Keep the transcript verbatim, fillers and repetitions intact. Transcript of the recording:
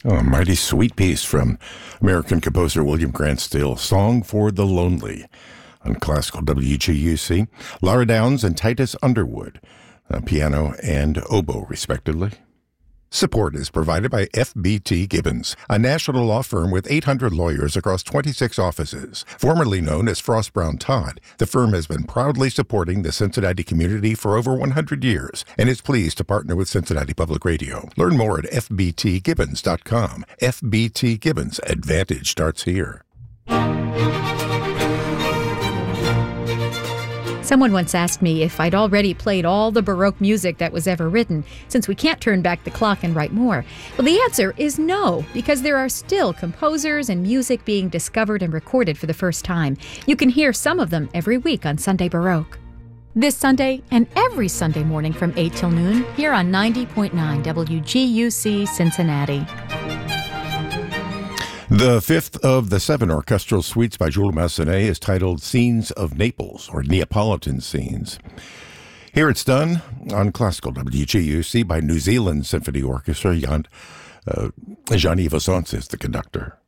Oh, a mighty sweet piece from American composer William Grant Still, Song for the Lonely, on classical W G U C. Laura Downs and Titus Underwood, uh, piano and oboe, respectively. Support is provided by F B T Gibbons, a national law firm with eight hundred lawyers across twenty-six offices. Formerly known as Frost Brown Todd, the firm has been proudly supporting the Cincinnati community for over one hundred years and is pleased to partner with Cincinnati Public Radio. Learn more at f b t gibbons dot com. F B T Gibbons, Advantage starts here. Someone once asked me if I'd already played all the Baroque music that was ever written, since we can't turn back the clock and write more. Well, the answer is no, because there are still composers and music being discovered and recorded for the first time. You can hear some of them every week on Sunday Baroque. This Sunday and every Sunday morning from eight till noon, here on ninety point nine W G U C Cincinnati. The fifth of the seven orchestral suites by Jules Massenet is titled Scenes of Naples, or Neapolitan Scenes. Here it's done on classical W G U C by New Zealand Symphony Orchestra. Jan, uh, Jean-Yves Assance is the conductor.